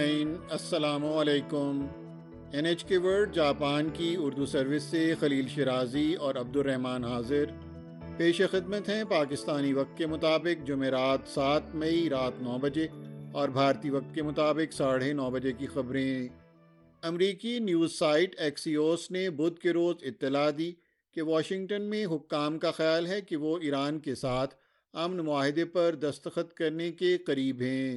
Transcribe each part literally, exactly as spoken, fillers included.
السلام علیکم۔ N H کے ورڈ جاپان کی اردو سروس سے خلیل شرازی اور عبد الرحمن حاضر پیش خدمت ہیں۔ پاکستانی وقت کے مطابق جمعرات سات مئی رات نو بجے اور بھارتی وقت کے مطابق ساڑھے نو بجے کی خبریں۔ امریکی نیوز سائٹ ایکسیوس نے بدھ کے روز اطلاع دی کہ واشنگٹن میں حکام کا خیال ہے کہ وہ ایران کے ساتھ امن معاہدے پر دستخط کرنے کے قریب ہیں۔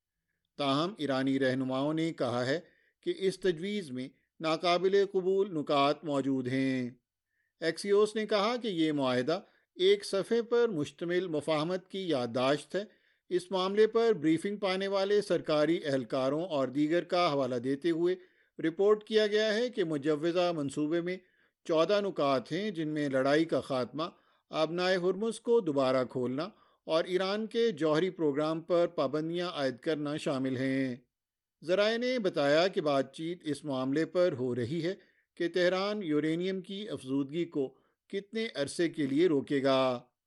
تاہم ایرانی رہنماؤں نے کہا ہے کہ اس تجویز میں ناقابل قبول نکات موجود ہیں۔ ایکسیوس نے کہا کہ یہ معاہدہ ایک صفحے پر مشتمل مفاہمت کی یادداشت ہے۔ اس معاملے پر بریفنگ پانے والے سرکاری اہلکاروں اور دیگر کا حوالہ دیتے ہوئے رپورٹ کیا گیا ہے کہ مجوزہ منصوبے میں چودہ نکات ہیں، جن میں لڑائی کا خاتمہ، آبنائے ہرمز کو دوبارہ کھولنا اور ایران کے جوہری پروگرام پر پابندیاں عائد کرنا شامل ہیں۔ ذرائع نے بتایا کہ بات چیت اس معاملے پر ہو رہی ہے کہ تہران یورینیم کی افزودگی کو کتنے عرصے کے لیے روکے گا۔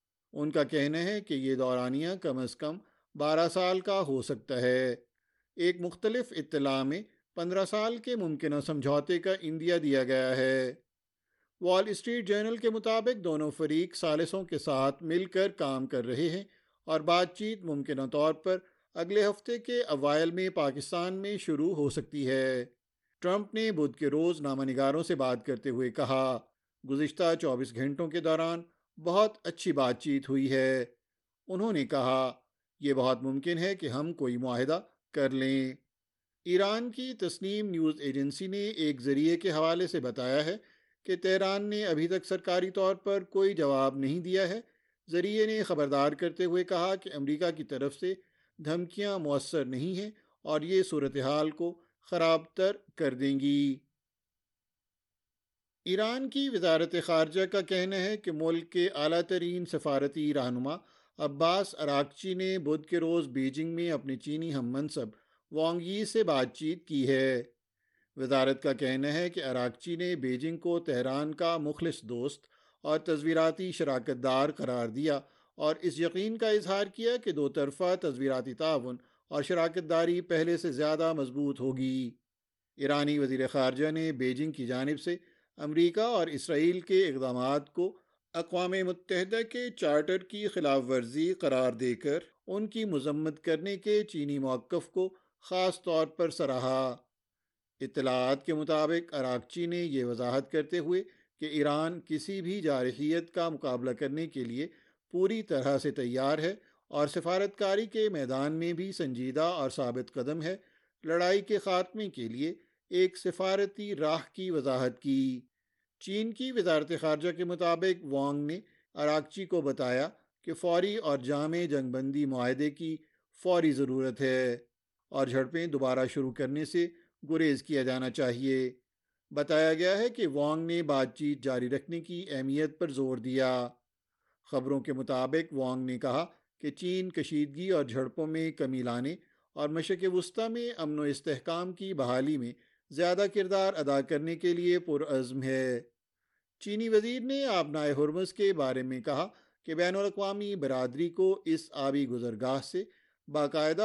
ان کا کہنا ہے کہ یہ دورانیہ کم از کم بارہ سال کا ہو سکتا ہے۔ ایک مختلف اطلاع میں پندرہ سال کے ممکنہ سمجھوتے کا عندیہ دیا گیا ہے۔ وال اسٹریٹ جرنل کے مطابق دونوں فریق ثالثوں کے ساتھ مل کر کام کر رہے ہیں اور بات چیت ممکنہ طور پر اگلے ہفتے کے اوائل میں پاکستان میں شروع ہو سکتی ہے۔ ٹرمپ نے بدھ کے روز نامہ نگاروں سے بات کرتے ہوئے کہا، گزشتہ چوبیس گھنٹوں کے دوران بہت اچھی بات چیت ہوئی ہے۔ انہوں نے کہا، یہ بہت ممکن ہے کہ ہم کوئی معاہدہ کر لیں۔ ایران کی تسنیم نیوز ایجنسی نے ایک ذریعے کے حوالے سے بتایا ہے کہ تہران نے ابھی تک سرکاری طور پر کوئی جواب نہیں دیا ہے۔ ذریعے نے خبردار کرتے ہوئے کہا کہ امریکہ کی طرف سے دھمکیاں مؤثر نہیں ہیں اور یہ صورتحال کو خراب تر کر دیں گی۔ ایران کی وزارت خارجہ کا کہنا ہے کہ ملک کے اعلیٰ ترین سفارتی رہنما عباس اراغچی نے بدھ کے روز بیجنگ میں اپنے چینی ہم منصب وانگ یی سے بات چیت کی ہے۔ وزارت کا کہنا ہے کہ اراغچی نے بیجنگ کو تہران کا مخلص دوست اور تصویراتی شراکت دار قرار دیا اور اس یقین کا اظہار کیا کہ دو طرفہ تصویراتی تعاون اور شراکت داری پہلے سے زیادہ مضبوط ہوگی۔ ایرانی وزیر خارجہ نے بیجنگ کی جانب سے امریکہ اور اسرائیل کے اقدامات کو اقوام متحدہ کے چارٹر کی خلاف ورزی قرار دے کر ان کی مذمت کرنے کے چینی موقف کو خاص طور پر سراہا۔ اطلاعات کے مطابق اراغچی نے یہ وضاحت کرتے ہوئے کہ ایران کسی بھی جارحیت کا مقابلہ کرنے کے لیے پوری طرح سے تیار ہے اور سفارتکاری کے میدان میں بھی سنجیدہ اور ثابت قدم ہے، لڑائی کے خاتمے کے لیے ایک سفارتی راہ کی وضاحت کی۔ چین کی وزارت خارجہ کے مطابق وانگ نے اراغچی کو بتایا کہ فوری اور جامع جنگ بندی معاہدے کی فوری ضرورت ہے اور جھڑپیں دوبارہ شروع کرنے سے گریز کیا جانا چاہیے۔ بتایا گیا ہے کہ وانگ نے بات چیت جاری رکھنے کی اہمیت پر زور دیا۔ خبروں کے مطابق وانگ نے کہا کہ چین کشیدگی اور جھڑپوں میں کمی لانے اور مشرق وسطیٰ میں امن و استحکام کی بحالی میں زیادہ کردار ادا کرنے کے لیے پرعزم ہے۔ چینی وزیر نے آبنائے ہرمز کے بارے میں کہا کہ بین الاقوامی برادری کو اس آبی گزرگاہ سے باقاعدہ